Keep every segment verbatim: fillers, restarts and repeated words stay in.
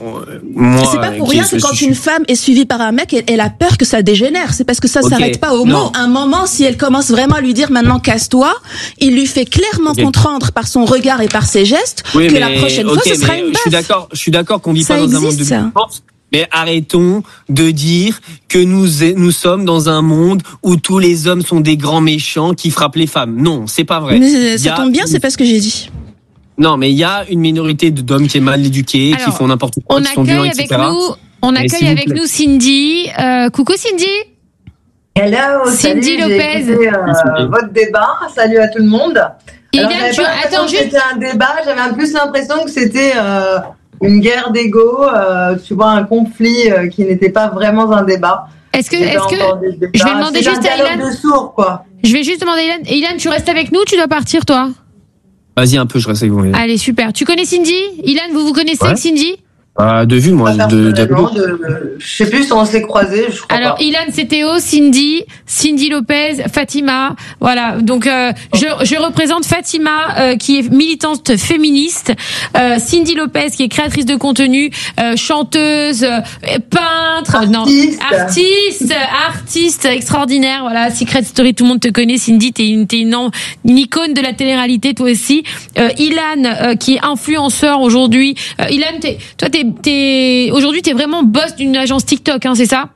moi. C'est pas pour rien que quand une femme est suivie par un mec, elle, elle a peur que ça dégénère. C'est parce que ça okay. s'arrête pas au mot. Un moment, si elle commence vraiment à lui dire maintenant casse-toi, il lui fait clairement okay. comprendre par son regard et par ses gestes oui, que mais, la prochaine okay, fois ce sera une baffe. Je suis d'accord, je suis d'accord qu'on vit ça pas dans existe, un monde de ça. Mais arrêtons de dire que nous nous sommes dans un monde où tous les hommes sont des grands méchants qui frappent les femmes. Non, c'est pas vrai. Mais ça tombe bien, c'est pas ce que j'ai dit. Non, mais il y a une minorité d'hommes qui est mal éduqués, Alors, qui font n'importe quoi, qui sont violents, et cetera. Nous, on accueille avec nous Cindy. Euh, coucou Cindy. Hello, Cindy salut, Lopez. J'ai écouté, euh, votre débat. Salut à tout le monde. Alors, j'avais tu... pas Attends, que juste... c'était un débat. J'avais un plus l'impression que c'était euh, une guerre d'ego. Euh, tu vois, un conflit euh, qui n'était pas vraiment un débat. Est-ce que, est-ce que, je vais demander c'est juste à Ilan. De sourds, quoi. Je vais juste demander à Ilan. Ilan, tu restes avec nous ou tu dois partir, toi? Vas-y un peu, je reste avec vous. Allez, super. Tu connais Cindy? Ilan, vous vous connaissez ouais. avec Cindy? Euh, de vue, moi, de, de, de... de, je sais plus si on s'est croisés, je crois Alors, pas. Ilan, c'est Théo, Cindy, Cindy Lopez, Fatima, voilà. Donc, euh, je, je représente Fatima, euh, qui est militante féministe, euh, Cindy Lopez, qui est créatrice de contenu, euh, chanteuse, euh, peintre, artiste. non, artiste, artiste extraordinaire, voilà. Secret Story, tout le monde te connaît. Cindy, t'es une, t'es une, une icône de la télé-réalité, toi aussi. Euh, Ilan, euh, qui est influenceur aujourd'hui. Euh, Ilan, t'es, toi, t'es T'es, aujourd'hui, t'es vraiment boss d'une agence TikTok, hein, c'est ça?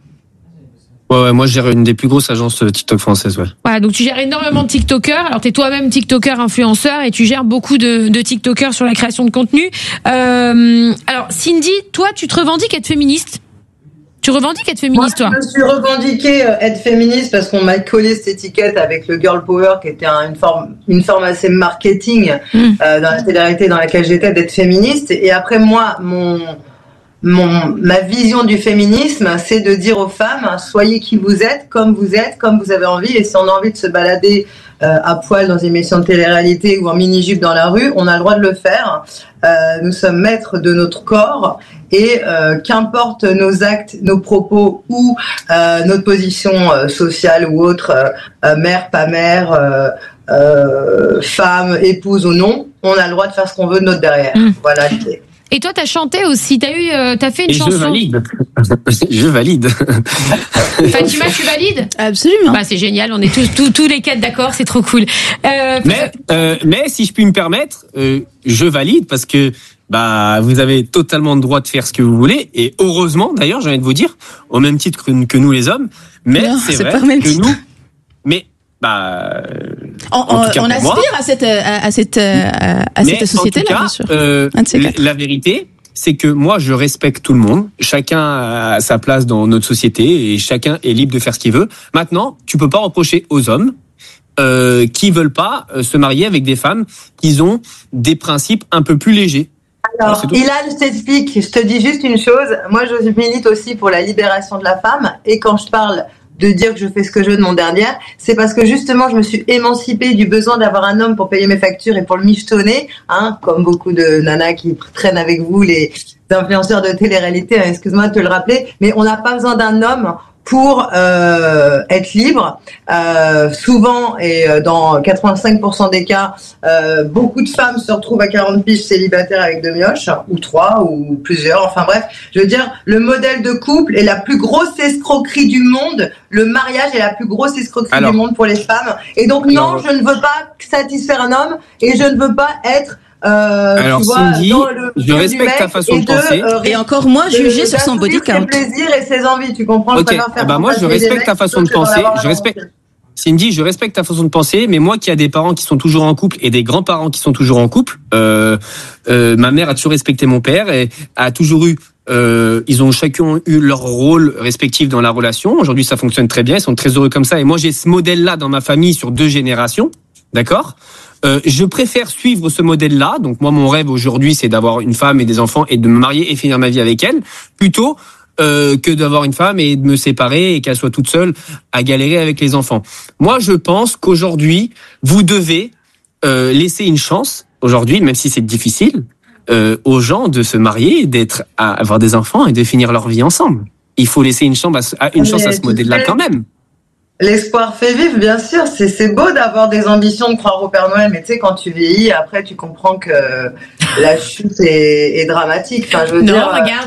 Ouais, ouais, moi, je gère une des plus grosses agences TikTok françaises, ouais. Voilà, donc tu gères énormément de TikTokers. Alors, t'es toi-même TikToker influenceur et tu gères beaucoup de, de TikTokers sur la création de contenu. Euh, alors, Cindy, toi, tu te revendiques être féministe? Tu revendiques être féministe, moi, toi? Je me suis revendiquée euh, être féministe parce qu'on m'a collé cette étiquette avec le girl power qui était un, une forme, une forme assez marketing mmh. euh, dans la télé-réalité dans laquelle j'étais d'être féministe. Et après, moi, mon, mon, ma vision du féminisme, c'est de dire aux femmes, soyez qui vous êtes, comme vous êtes, comme vous avez envie. Et si on a envie de se balader euh, à poil dans une émission de télé-réalité ou en mini-jupe dans la rue, on a le droit de le faire. Euh, nous sommes maîtres de notre corps et euh, qu'importe nos actes, nos propos ou euh, notre position euh, sociale ou autre, euh, euh, mère, pas mère, euh, euh, femme, épouse ou non, on a le droit de faire ce qu'on veut de notre derrière. Mmh. Voilà l'idée. Et toi, t'as chanté aussi, t'as eu, euh, t'as fait une et chanson. Je valide. Je valide. Fatima, tu valides? Absolument. Bah, c'est génial, on est tous, tous, tous les quatre d'accord, c'est trop cool. Euh, mais, euh, mais si je puis me permettre, euh, je valide parce que, bah, vous avez totalement le droit de faire ce que vous voulez et heureusement, d'ailleurs, j'ai envie de vous dire, au même titre que, que nous les hommes, mais non, c'est, c'est vrai que titre. nous, mais, bah, on, on, cas, on aspire moi, à cette à, à cette à, à cette société là, bien sûr. Euh, la vérité, c'est que moi, je respecte tout le monde. Chacun a sa place dans notre société et chacun est libre de faire ce qu'il veut. Maintenant, tu peux pas reprocher aux hommes euh, qui veulent pas se marier avec des femmes qui ont des principes un peu plus légers. Alors, Ilan, je t'explique. Je te dis juste une chose. Moi, je milite aussi pour la libération de la femme. Et quand je parle de dire que je fais ce que je veux de mon derrière, c'est parce que justement je me suis émancipée du besoin d'avoir un homme pour payer mes factures et pour le michetonner, hein, comme beaucoup de nanas qui traînent avec vous, les influenceurs de télé-réalité, hein, excuse-moi de te le rappeler, mais on n'a pas besoin d'un homme pour euh, être libre. Euh, souvent, et dans quatre-vingt-cinq pour cent des cas, euh, beaucoup de femmes se retrouvent à quarante piges célibataires avec deux mioches, ou trois, ou plusieurs, enfin bref. Je veux dire, le modèle de couple est la plus grosse escroquerie du monde. Le mariage est la plus grosse escroquerie Alors, du monde pour les femmes. Et donc non, Alors, je ne veux pas satisfaire un homme, et je ne veux pas être... Euh, Alors tu vois, Cindy, le, je respecte ta façon de, de penser. Euh, et encore moins juger sur son body count. Ses plaisirs et ses envies, tu comprends? Ok. Ah bah moi je respecte ta façon de penser. Je respecte. Cindy, je respecte ta façon de penser, mais moi qui a des parents qui sont toujours en couple et des grands-parents qui sont toujours en couple, euh, euh, ma mère a toujours respecté mon père et a toujours eu. Euh, ils ont chacun eu leur rôle respectif dans la relation. Aujourd'hui, ça fonctionne très bien. Ils sont très heureux comme ça. Et moi, j'ai ce modèle-là dans ma famille sur deux générations. D'accord? Euh, je préfère suivre ce modèle-là. Donc moi, mon rêve aujourd'hui, c'est d'avoir une femme et des enfants et de me marier et finir ma vie avec elle, plutôt euh, que d'avoir une femme et de me séparer et qu'elle soit toute seule à galérer avec les enfants. Moi, je pense qu'aujourd'hui, vous devez euh, laisser une chance, aujourd'hui, même si c'est difficile, euh, aux gens de se marier, d'être, à avoir des enfants et de finir leur vie ensemble. Il faut laisser une chance à, une chance à ce modèle-là quand même. L'espoir fait vivre, bien sûr. C'est, c'est beau d'avoir des ambitions, de croire au Père Noël, mais tu sais, quand tu vieillis, après, tu comprends que la chute est, est dramatique. Enfin, je veux non, dire, regarde,